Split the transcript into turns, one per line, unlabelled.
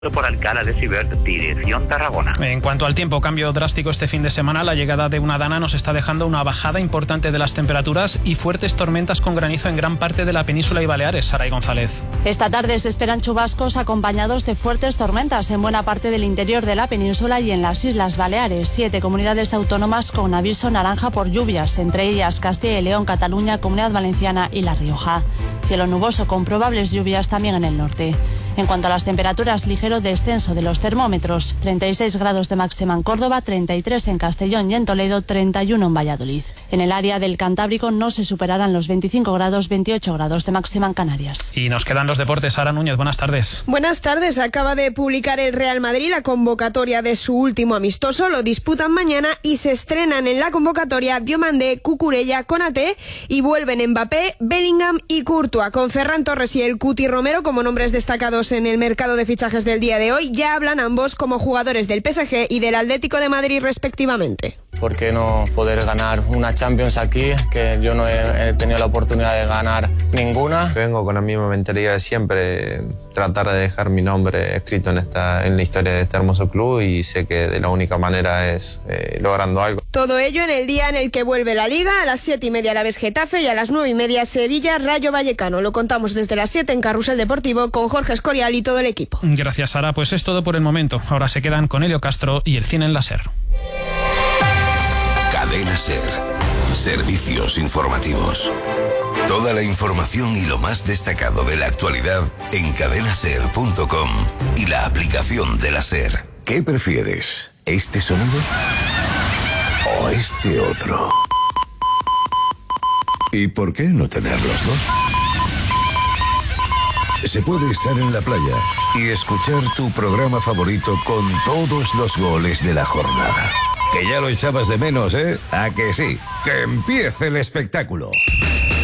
por Alcalá de Cibert, dirección Tarragona.
En cuanto al tiempo, cambio drástico este fin de semana. La llegada de una dana nos está dejando una bajada importante de las temperaturas y fuertes tormentas con granizo en gran parte de la península y Baleares. Saray González.
Esta tarde se esperan chubascos acompañados de fuertes tormentas en buena parte del interior de la península y en las Islas Baleares. 7 comunidades autónomas con aviso naranja por lluvias, entre ellas Castilla y León, Cataluña, Comunidad Valenciana y La Rioja. Cielo nuboso con probables lluvias también en el norte. En cuanto a las temperaturas, ligero descenso de los termómetros. 36 grados de máxima en Córdoba, 33 en Castellón y en Toledo, 31 en Valladolid. En el área del Cantábrico no se superarán los 25 grados, 28 grados de máxima en Canarias.
Y nos quedan los deportes. Sara Núñez, buenas tardes.
Buenas tardes. Acaba de publicar el Real Madrid la convocatoria de su último amistoso. Lo disputan mañana y se estrenan en la convocatoria Diomandé, Cucurella, Konaté y vuelven Mbappé, Bellingham y Courtois. Con Ferran Torres y el Cuti Romero como nombres destacados en el mercado de fichajes del día de hoy, ya hablan ambos como jugadores del PSG y del Atlético de Madrid respectivamente.
¿Por qué no poder ganar una Champions aquí? Que yo no he tenido la oportunidad de ganar ninguna.
Vengo con la misma mentalidad de siempre, tratar de dejar mi nombre escrito en la historia de este hermoso club, y sé que de la única manera es logrando algo.
Todo ello en el día en el que vuelve la Liga. A las 7:30 Alavés Getafe y a las 9:30 Sevilla Rayo Vallecano. Lo contamos desde las 7 en Carrusel Deportivo con Jorge Escorial y todo el equipo.
Gracias, Sara. Pues es todo por el momento. Ahora se quedan con Helio Castro y el cine en la SER.
Cadena SER. Servicios informativos. Toda la información y lo más destacado de la actualidad en cadenaser.com y la aplicación de la SER. ¿Qué prefieres? ¿Este sonido o este otro? ¿Y por qué no tener los dos? Se puede estar en la playa y escuchar tu programa favorito con todos los goles de la jornada. Que ya lo echabas de menos, ¿eh? ¿A que sí? ¡Que empiece el espectáculo!